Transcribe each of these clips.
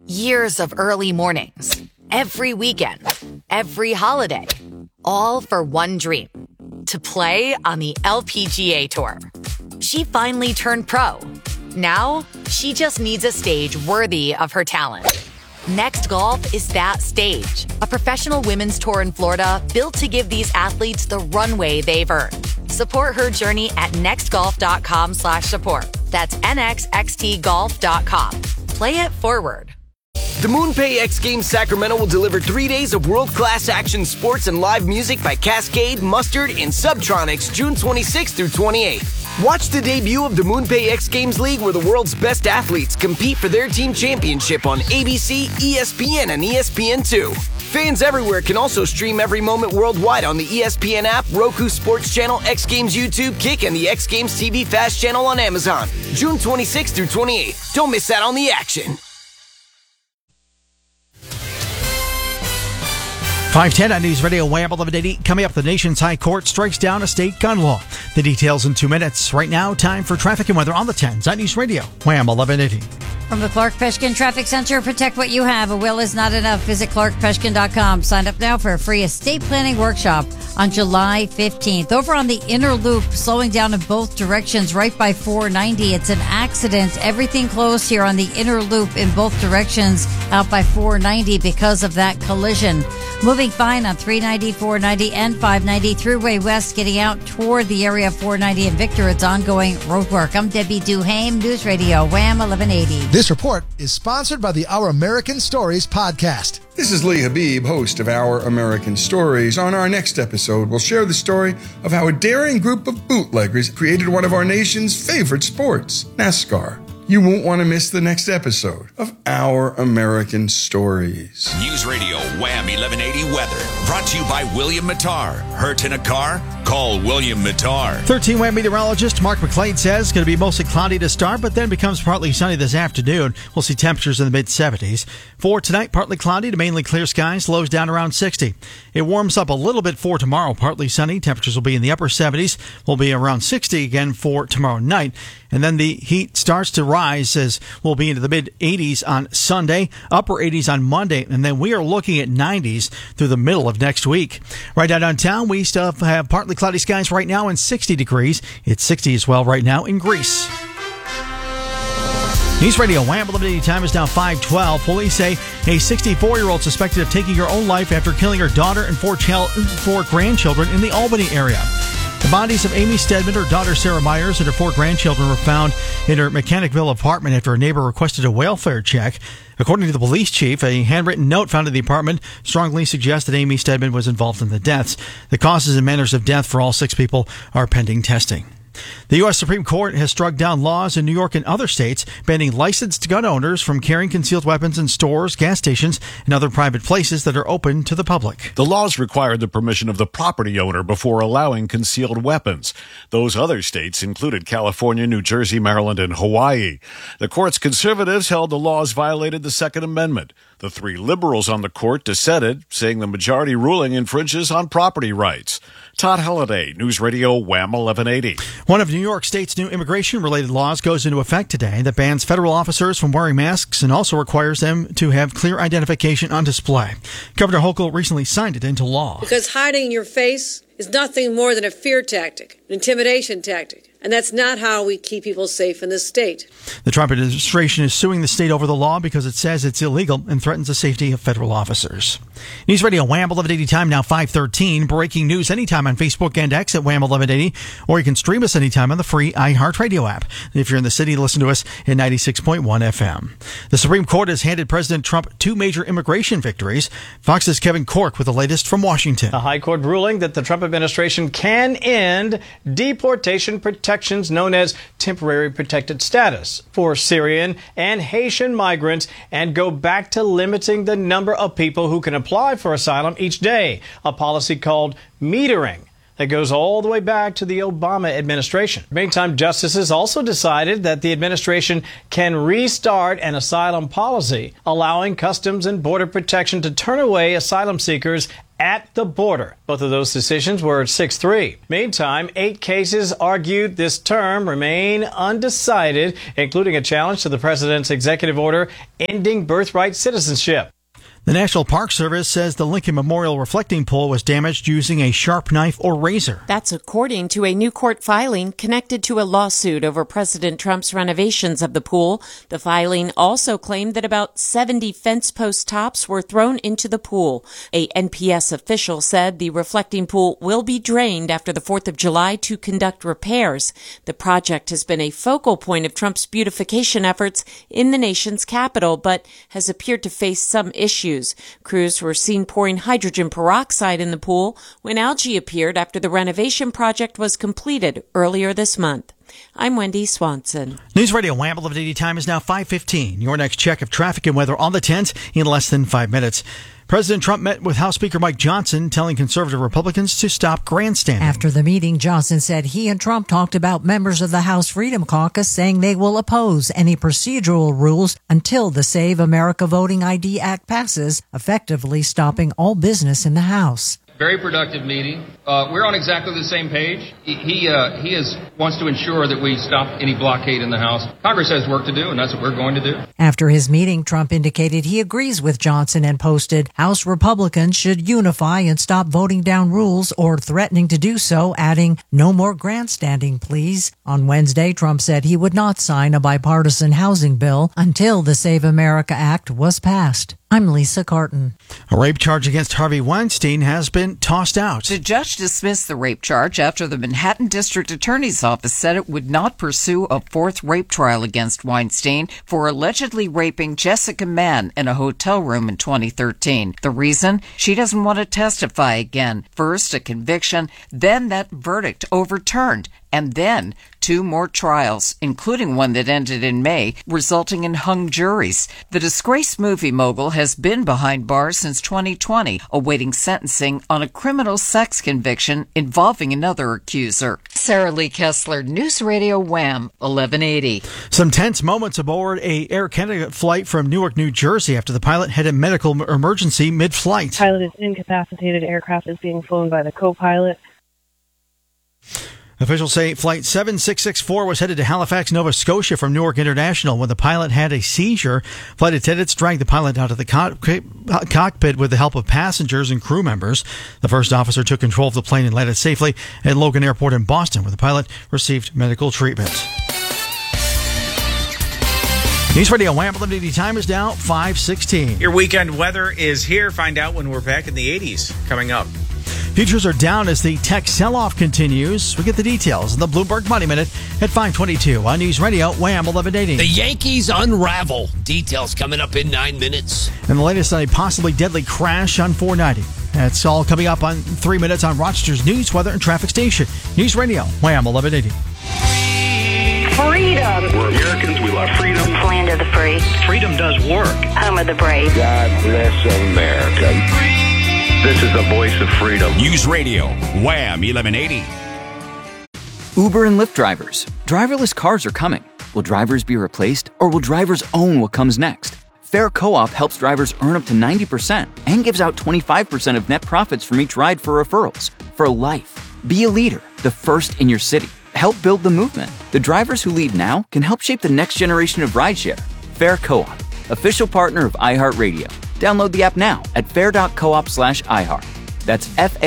Years of early mornings, every weekend, every holiday, all for one dream, to play on the LPGA Tour. She finally turned pro. Now, she just needs a stage worthy of her talent. Next Golf is that stage, a professional women's tour in Florida built to give these athletes the runway they've earned. Support her journey at nextgolf.com/support. That's nxxtgolf.com. Play it forward. The MoonPay X Games Sacramento will deliver 3 days of world-class action sports and live music by Cascade, Mustard, and Subtronics June 26th through 28th. Watch the debut of the MoonPay X Games League, where the world's best athletes compete for their team championship on ABC, ESPN, and ESPN2. Fans everywhere can also stream every moment worldwide on the ESPN app, Roku Sports Channel, X Games YouTube, Kick, and the X Games TV Fast channel on Amazon. June 26th through 28th. Don't miss out on the action. 510 on News Radio Wham 1180. Coming up, the nation's high court strikes down a state gun law. The details in 2 minutes. Right now, time for traffic and weather on the 10s on News Radio Wham 1180. From the Clark Peshkin Traffic Center, protect what you have. A will is not enough. Visit clarkpeshkin.com. Sign up now for a free estate planning workshop on July 15th. Over on the inner loop, slowing down in both directions right by 490. It's an accident. Everything closed here on the inner loop in both directions out by 490 because of that collision. Moving fine on 390, 490, and 590. Thruway West getting out toward the area of 490 and Victor. It's ongoing road work. I'm Debbie Duhame, News Radio Wham 1180. This report is sponsored by the Our American Stories podcast. This is Lee Habib, host of Our American Stories. On our next episode, we'll share the story of how a daring group of bootleggers created one of our nation's favorite sports, NASCAR. You won't want to miss the next episode of Our American Stories. News Radio Wham 1180 weather. Brought to you by William Mattar. Hurt in a car? Call William Mattar. 13 Wham meteorologist Mark McLean says it's going to be mostly cloudy to start, but then becomes partly sunny this afternoon. We'll see temperatures in the mid-70s. For tonight, partly cloudy to mainly clear skies, lows down around 60. It warms up a little bit for tomorrow, partly sunny. Temperatures will be in the upper 70s. Will be around 60 again for tomorrow night. And then the heat starts to rise as we'll be into the mid-80s on Sunday, upper 80s on Monday, and then we are looking at 90s through the middle of next week. Right now downtown, we still have partly cloudy skies right now and 60 degrees. It's 60 as well right now in Greece. News Radio Wham 1180 time is now 5:12. Police say a 64-year-old suspected of taking her own life after killing her daughter and four grandchildren in the Albany area. The bodies of Amy Stedman, her daughter Sarah Myers, and her 4 grandchildren were found in her Mechanicville apartment after a neighbor requested a welfare check. According to the police chief, a handwritten note found in the apartment strongly suggests that Amy Stedman was involved in the deaths. The causes and manners of death for all 6 people are pending testing. The U.S. Supreme Court has struck down laws in New York and other states banning licensed gun owners from carrying concealed weapons in stores, gas stations, and other private places that are open to the public. The laws required the permission of the property owner before allowing concealed weapons. Those other states included California, New Jersey, Maryland, and Hawaii. The court's conservatives held the laws violated the Second Amendment. The 3 liberals on the court dissented, saying the majority ruling infringes on property rights. Todd Halliday, News Radio Wham 1180. One of New York State's new immigration-related laws goes into effect today that bans federal officers from wearing masks and also requires them to have clear identification on display. Governor Hochul recently signed it into law. Because hiding your face is nothing more than a fear tactic, an intimidation tactic. And that's not how we keep people safe in this state. The Trump administration is suing the state over the law because it says it's illegal and threatens the safety of federal officers. News Radio Wham 1180 time now 5:13. Breaking news anytime on Facebook and X at Wham 1180, or you can stream us anytime on the free iHeartRadio app. If you're in the city, listen to us at 96.1 FM. The Supreme Court has handed President Trump 2 major immigration victories. Fox's Kevin Corke with the latest from Washington. The High Court ruling that the Trump administration can end deportation protections known as temporary protected status for Syrian and Haitian migrants and go back to limiting the number of people who can apply for asylum each day, a policy called metering that goes all the way back to the Obama administration. Meantime, justices also decided that the administration can restart an asylum policy, allowing Customs and Border Protection to turn away asylum seekers at the border. Both of those decisions were 6-3. Meantime, 8 cases argued this term remain undecided, including a challenge to the president's executive order ending birthright citizenship. The National Park Service says the Lincoln Memorial reflecting pole was damaged using a sharp knife or razor. That's according to a new court filing connected to a lawsuit over President Trump's renovations of the pool. The filing also claimed that about 70 fence post tops were thrown into the pool. A NPS official said the reflecting pool will be drained after the 4th of July to conduct repairs. The project has been a focal point of Trump's beautification efforts in the nation's capital, but has appeared to face some issues. Crews were seen pouring hydrogen peroxide in the pool when algae appeared after the renovation project was completed earlier this month. I'm Wendy Swanson. News Radio Wham! 1180 time is now 5:15. Your next check of traffic and weather on the 10s in less than 5 minutes. President Trump met with House Speaker Mike Johnson, telling conservative Republicans to stop grandstanding. After the meeting, Johnson said he and Trump talked about members of the House Freedom Caucus, saying they will oppose any procedural rules until the Save America Voting ID Act passes, effectively stopping all business in the House. Very productive meeting. We're on exactly the same page. He wants to ensure that we stop any blockade in the House. Congress has work to do, and that's what we're going to do. After his meeting, Trump indicated he agrees with Johnson and posted, House Republicans should unify and stop voting down rules or threatening to do so, adding, no more grandstanding, please. On Wednesday, Trump said he would not sign a bipartisan housing bill until the Save America Act was passed. I'm Lisa Carton. A rape charge against Harvey Weinstein has been tossed out. The judge dismissed the rape charge after the Manhattan District Attorney's Office said it would not pursue a 4th rape trial against Weinstein for allegedly raping Jessica Mann in a hotel room in 2013. The reason? She doesn't want to testify again. First, a conviction, then that verdict overturned, and then 2 more trials, including one that ended in May, resulting in hung juries. The disgraced movie mogul has been behind bars since 2020, awaiting sentencing on a criminal sex conviction involving another accuser. Sarah Lee Kessler, News Radio Wham! 1180. Some tense moments aboard a Air Canada flight from Newark, New Jersey after the pilot had a medical emergency mid-flight. The pilot is incapacitated. Aircraft is being flown by the co-pilot. Officials say Flight 7664 was headed to Halifax, Nova Scotia from Newark International when the pilot had a seizure. Flight attendants dragged the pilot out of the cockpit with the help of passengers and crew members. The first officer took control of the plane and landed safely at Logan Airport in Boston, where the pilot received medical treatment. News Radio Wham! 1180 time is now 5:16. Your weekend weather is here. Find out when we're back in the 80s coming up. Futures are down as the tech sell-off continues. We get the details in the Bloomberg Money Minute at 5:22 on News Radio Wham! 1180. The Yankees unravel. Details coming up in 9 minutes. And the latest on a possibly deadly crash on 490. That's all coming up on 3 minutes on Rochester's news, weather, and traffic station. News Radio Wham! 1180. Freedom. We're Americans. We love freedom. Land of the free. Freedom does work. Home of the brave. God bless America. This is the voice of freedom. News Radio Wham! 1180. Uber and Lyft drivers. Driverless cars are coming. Will drivers be replaced, or will drivers own what comes next? Fair Co-op helps drivers earn up to 90% and gives out 25% of net profits from each ride for referrals. For life. Be a leader, the first in your city. Help build the movement. The drivers who lead now can help shape the next generation of rideshare. Fair Co-op, official partner of iHeartRadio. Download the app now at fair.coop/iHeart. That's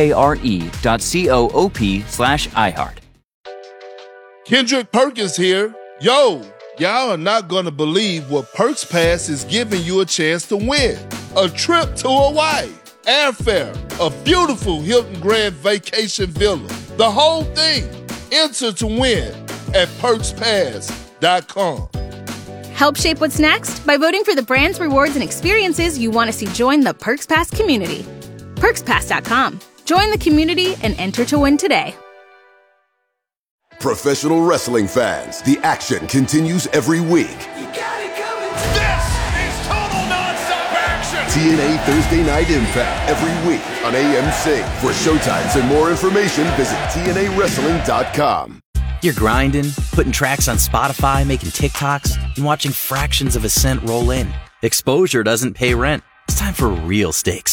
FARE.coop/iHeart. Kendrick Perkins here. Yo, y'all are not going to believe what Perks Pass is giving you a chance to win. A trip to Hawaii, airfare, a beautiful Hilton Grand Vacation Villa. The whole thing. Enter to win at PerksPass.com. Help shape what's next by voting for the brands, rewards, and experiences you want to see join the Perks Pass community. PerksPass.com. Join the community and enter to win today. Professional wrestling fans, the action continues every week. This is total nonstop action. TNA Thursday Night Impact every week on AMC. For showtimes and more information, visit TNAWrestling.com. You're grinding, putting tracks on Spotify, making TikToks, and watching fractions of a cent roll in. Exposure doesn't pay rent. It's time for real stakes.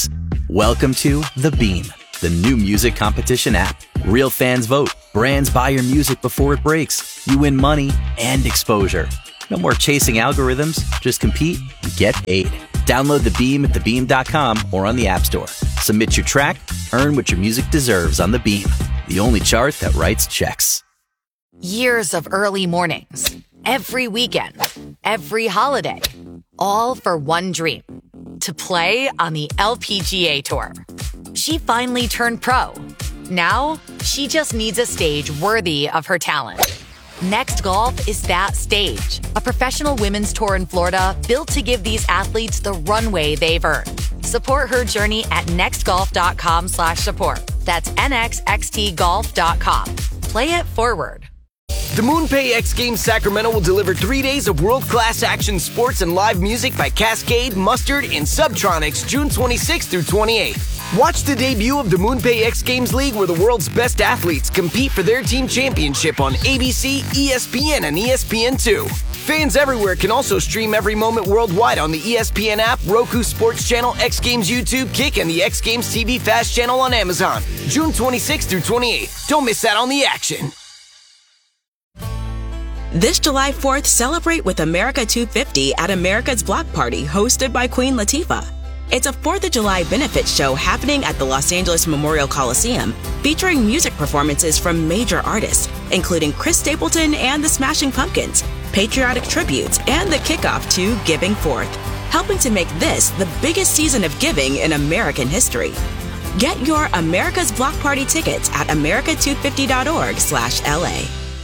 Welcome to The Beam, the new music competition app. Real fans vote. Brands buy your music before it breaks. You win money and exposure. No more chasing algorithms. Just compete and get paid. Download The Beam at thebeam.com or on the App Store. Submit your track, earn what your music deserves on The Beam, the only chart that writes checks. Years of early mornings, every weekend, every holiday, all for one dream, to play on the LPGA Tour. She finally turned pro. Now, she just needs a stage worthy of her talent. Next Golf is that stage, a professional women's tour in Florida built to give these athletes the runway they've earned. Support her journey at nextgolf.com/support. That's nxxtgolf.com. Play it forward. The MoonPay X Games Sacramento will deliver 3 days of world-class action sports and live music by Cascade, Mustard, and Subtronics June 26th through 28th. Watch the debut of the MoonPay X Games League, where the world's best athletes compete for their team championship on ABC, ESPN, and ESPN2. Fans everywhere can also stream every moment worldwide on the ESPN app, Roku Sports Channel, X Games YouTube, Kick, and the X Games TV Fast Channel on Amazon. June 26th through 28th. Don't miss out on the action. This July 4th, celebrate with America 250 at America's Block Party, hosted by Queen Latifah. It's a 4th of July benefit show happening at the Los Angeles Memorial Coliseum, featuring music performances from major artists, including Chris Stapleton and the Smashing Pumpkins, patriotic tributes, and the kickoff to Giving Forth, helping to make this the biggest season of giving in American history. Get your America's Block Party tickets at america250.org/LA.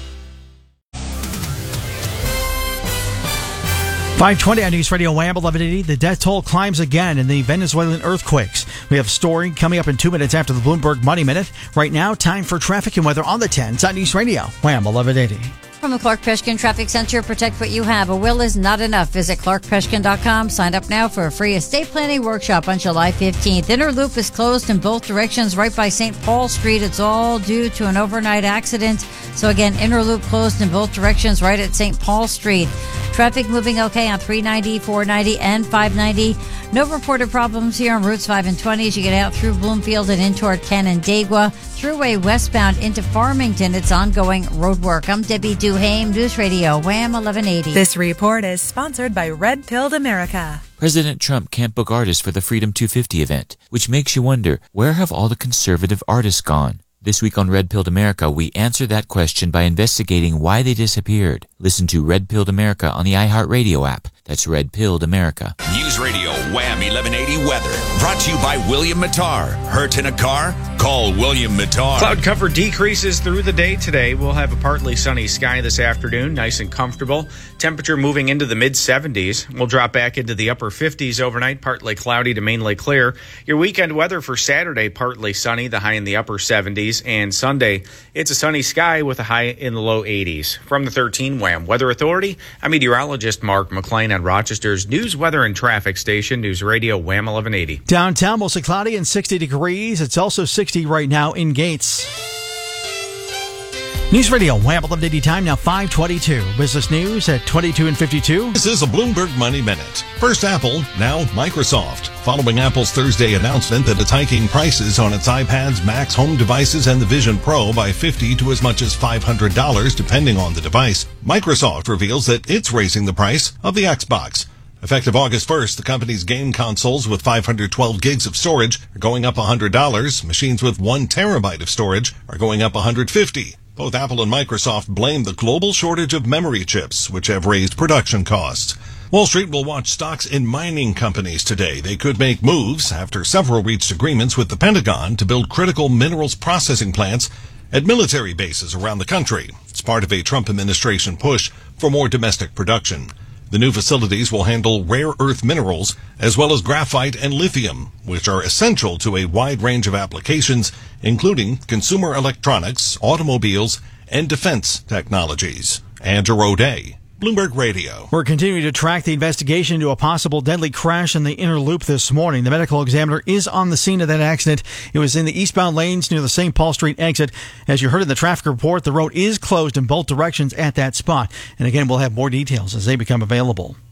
520 on News Radio WHAM 1180. The death toll climbs again in the Venezuelan earthquakes. We have a story coming up in 2 minutes after the Bloomberg Money Minute. Right now, time for traffic and weather on the 10s on News Radio WHAM 1180. From the Clark Peshkin Traffic Center, protect what you have. A will is not enough. Visit clarkpeshkin.com. Sign up now for a free estate planning workshop on July 15th. Inner Loop is closed in both directions right by St. Paul Street. It's all due to an overnight accident. So again, Inner Loop closed in both directions right at St. Paul Street. Traffic moving okay on 390, 490, and 590. No reported problems here on routes 5 and 20 as you get out through Bloomfield and in toward Canandaigua. Thruway westbound into Farmington, it's ongoing road work. I'm Debbie Duhame, News Radio WHAM 1180. This report is sponsored by Red Pilled America. President Trump can't book artists for the Freedom 250 event, which makes you wonder, where have all the conservative artists gone? This week on Red Pilled America, we answer that question by investigating why they disappeared. Listen to Red Pilled America on the iHeartRadio app. That's Red Pilled America. News Radio WHAM 1180 weather. Brought to you by William Mattar. Hurt in a car? Call William Mattar. Cloud cover decreases through the day today. We'll have a partly sunny sky this afternoon, nice and comfortable. Temperature moving into the mid-70s. We'll drop back into the upper 50s overnight, partly cloudy to mainly clear. Your weekend weather for Saturday, partly sunny, the high in the upper 70s. And Sunday, it's a sunny sky with a high in the low 80s. From the 13 WHAM Weather Authority, I'm meteorologist Mark McLean on Rochester's News, Weather, and Traffic Station, News Radio WHAM 1180. Downtown, mostly cloudy and 60 degrees. It's also 60 right now in Gates. News Radio WHAM 1180 time now 5:22. Business news at 22 and 52. This is a Bloomberg Money Minute. First Apple, now Microsoft. Following Apple's Thursday announcement that it's hiking prices on its iPads, Macs, home devices, and the Vision Pro by $50 to as much as $500, depending on the device, Microsoft reveals that it's raising the price of the Xbox. Effective August 1st, the company's game consoles with 512 gigs of storage are going up $100. Machines with 1 terabyte of storage are going up $150. Both Apple and Microsoft blame the global shortage of memory chips, which have raised production costs. Wall Street will watch stocks in mining companies today. They could make moves after several reached agreements with the Pentagon to build critical minerals processing plants at military bases around the country. It's part of a Trump administration push for more domestic production. The new facilities will handle rare earth minerals as well as graphite and lithium, which are essential to a wide range of applications, including consumer electronics, automobiles, and defense technologies. Andrew O'Day, Bloomberg Radio. We're continuing to track the investigation into a possible deadly crash in the Inner Loop this morning. The medical examiner is on the scene of that accident. It was in the eastbound lanes near the St. Paul Street exit. As you heard in the traffic report, the road is closed in both directions at that spot. And again, we'll have more details as they become available.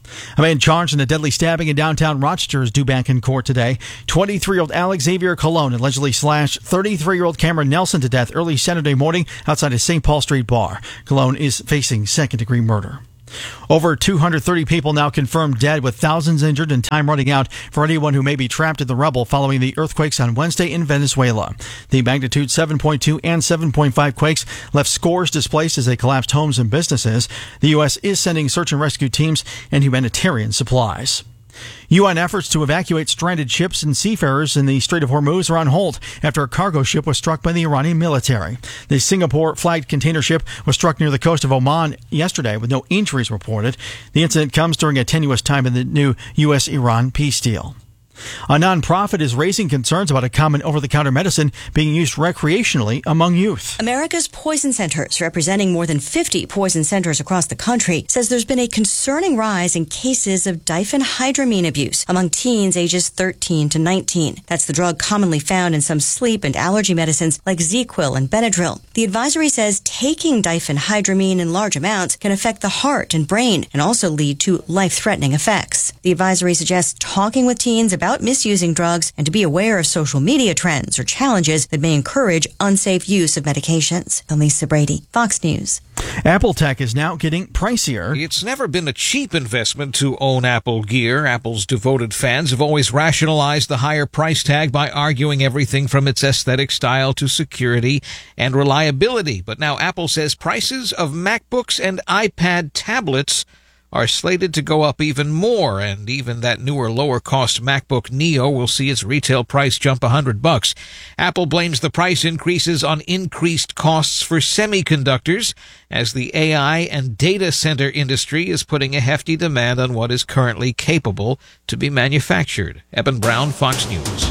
A man charged in a deadly stabbing in downtown Rochester is due back in court today. 23-year-old Alex Xavier Colon allegedly slashed 33-year-old Cameron Nelson to death early Saturday morning outside a St. Paul Street bar. Colon is facing second-degree murder. Over 230 people now confirmed dead, with thousands injured and time running out for anyone who may be trapped in the rubble following the earthquakes on Wednesday in Venezuela. The magnitude 7.2 and 7.5 quakes left scores displaced as they collapsed homes and businesses. The U.S. is sending search and rescue teams and humanitarian supplies. UN efforts to evacuate stranded ships and seafarers in the Strait of Hormuz are on hold after a cargo ship was struck by the Iranian military. The Singapore-flagged container ship was struck near the coast of Oman yesterday with no injuries reported. The incident comes during a tenuous time in the new U.S.-Iran peace deal. A nonprofit is raising concerns about a common over-the-counter medicine being used recreationally among youth. America's Poison Centers, representing more than 50 poison centers across the country, says there's been a concerning rise in cases of diphenhydramine abuse among teens ages 13 to 19. That's the drug commonly found in some sleep and allergy medicines like ZzzQuil and Benadryl. The advisory says taking diphenhydramine in large amounts can affect the heart and brain and also lead to life-threatening effects. The advisory suggests talking with teens about misusing drugs and to be aware of social media trends or challenges that may encourage unsafe use of medications. Elisa Brady, Fox News. Apple Tech is now getting pricier. It's never been a cheap investment to own Apple gear. Apple's devoted fans have always rationalized the higher price tag by arguing everything from its aesthetic style to security and reliability. But now Apple says prices of MacBooks and iPad tablets are slated to go up even more, and even that newer, lower-cost MacBook Neo will see its retail price jump $100. Apple blames the price increases on increased costs for semiconductors, as the AI and data center industry is putting a hefty demand on what is currently capable to be manufactured. Eben Brown, Fox News.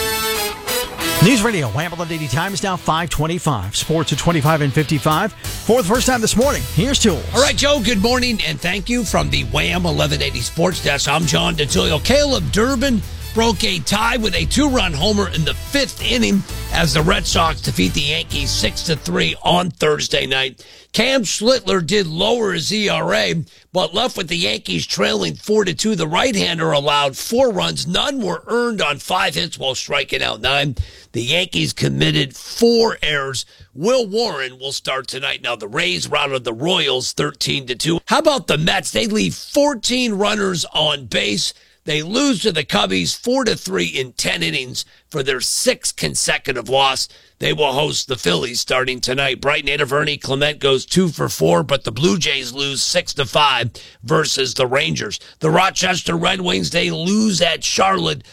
News Radio, Wham 1180 time is now 5:25. Sports at 25 and 55. For the first time this morning, here's Tools. All right, Joe, good morning, and thank you from the Wham 1180 Sports Desk. I'm John DeTullio. Caleb Durbin broke a tie with a two-run homer in the fifth inning as the Red Sox defeat the Yankees 6-3 on Thursday night. Cam Schlittler did lower his ERA, but left with the Yankees trailing 4-2. The right-hander allowed 4 runs. None were earned on 5 hits while striking out 9. The Yankees committed 4 errors. Will Warren will start tonight. Now, the Rays routed the Royals 13-2. How about the Mets? They leave 14 runners on base. They lose to the Cubbies 4-3 in 10 innings for their 6th consecutive loss. They will host the Phillies starting tonight. Bright native Ernie Clement goes 2 for 4, but the Blue Jays lose 6-5 versus the Rangers. The Rochester Red Wings, they lose at Charlotte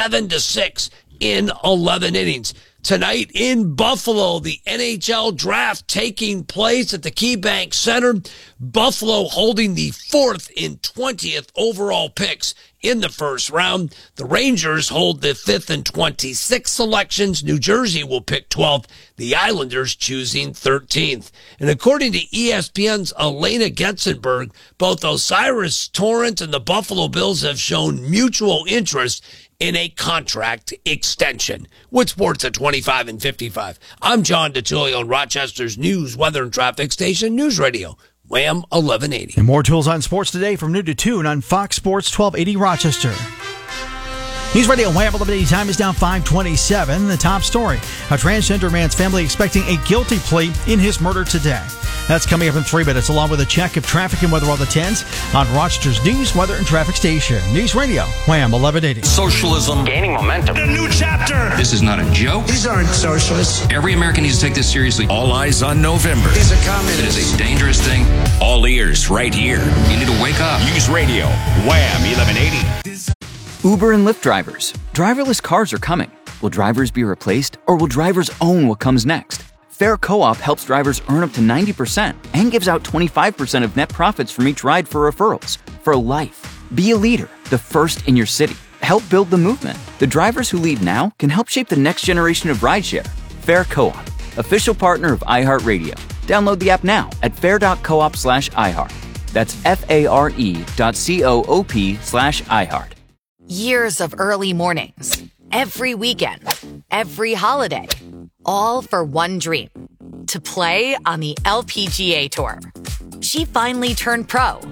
7-6 in 11 innings. Tonight in Buffalo, the NHL draft taking place at the KeyBank Center. Buffalo holding the 4th and 20th overall picks in the first round. The Rangers hold the 5th and 26th selections. New Jersey will pick 12th. The Islanders choosing 13th. And according to ESPN's Elena Getzenberg, both Osiris Torrance and the Buffalo Bills have shown mutual interest in a contract extension. With sports at 25 and 55. I'm John DeTullio on Rochester's news, weather, and traffic station, News Radio, Wham 1180. And more Tools on Sports today from noon to 2 on Fox Sports 1280 Rochester. News Radio Wham 1180 time is now 5:27. The top story: a transgender man's family expecting a guilty plea in his murder today. That's coming up in 3 minutes, along with a check of traffic and weather on the 10s on Rochester's news, weather, and traffic station. News Radio, Wham 1180. Socialism gaining momentum. A new chapter. This is not a joke. These aren't socialists. Every American needs to take this seriously. All eyes on November. He's a communist. It is a dangerous thing. All ears right here. You need to wake up. News Radio, Wham 1180. Uber and Lyft drivers. Driverless cars are coming. Will drivers be replaced, or will drivers own what comes next? Fair Co-op helps drivers earn up to 90% and gives out 25% of net profits from each ride for referrals. For life. Be a leader, the first in your city. Help build the movement. The drivers who lead now can help shape the next generation of rideshare. Fair Co-op, official partner of iHeartRadio. Download the app now at fair.coop/iHeart. That's FARE.coop/iHeart. Years of early mornings, every weekend, every holiday, all for one dream: to play on the LPGA Tour. She finally turned pro,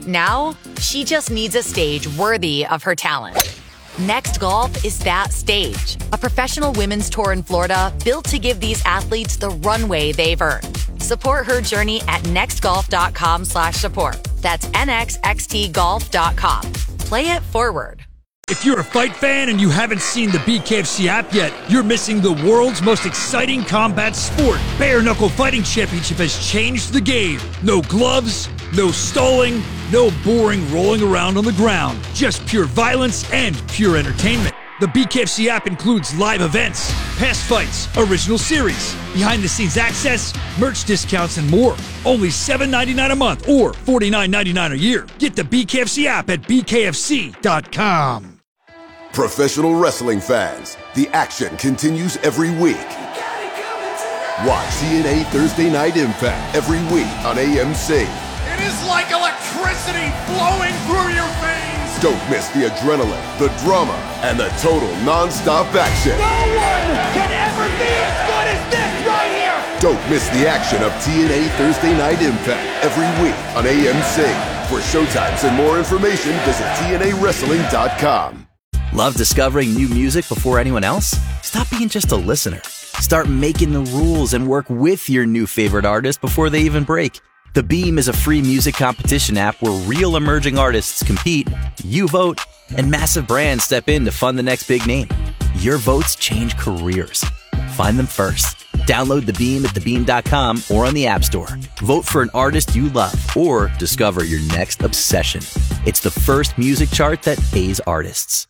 Now, she just needs a stage worthy of her talent. Next Golf is that stage, a professional women's tour in Florida built to give these athletes the runway they've earned. Support her journey at nextgolf.com/support. That's nxxtgolf.com. Play it forward. If you're a fight fan and you haven't seen the BKFC app yet, you're missing the world's most exciting combat sport. Bare Knuckle Fighting Championship has changed the game. No gloves, no stalling, no boring rolling around on the ground. Just pure violence and pure entertainment. The BKFC app includes live events, past fights, original series, behind-the-scenes access, merch discounts, and more. Only $7.99 a month or $49.99 a year. Get the BKFC app at bkfc.com. Professional wrestling fans, the action continues every week. Watch TNA Thursday Night Impact every week on AMC. It is like electricity flowing through your veins. Don't miss the adrenaline, the drama, and the total non-stop action. No one can ever be as good as this right here. Don't miss the action of TNA Thursday Night Impact every week on AMC. For showtimes and more information, visit TNAWrestling.com. Love discovering new music before anyone else? Stop being just a listener. Start making the rules and work with your new favorite artist before they even break. The Beam is a free music competition app where real emerging artists compete, you vote, and massive brands step in to fund the next big name. Your votes change careers. Find them first. Download The Beam at thebeam.com or on the App Store. Vote for an artist you love or discover your next obsession. It's the first music chart that pays artists.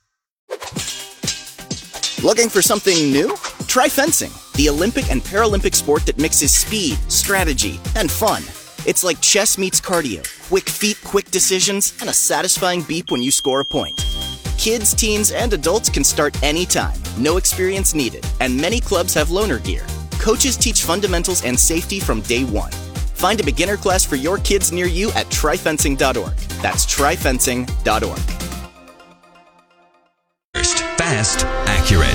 Looking for something new? Try fencing, the Olympic and Paralympic sport that mixes speed, strategy, and fun. It's like chess meets cardio, quick feet, quick decisions, and a satisfying beep when you score a point. Kids, teens, and adults can start anytime, no experience needed, and many clubs have loaner gear. Coaches teach fundamentals and safety from day one. Find a beginner class for your kids near you at tryfencing.org. That's tryfencing.org. Fast, accurate.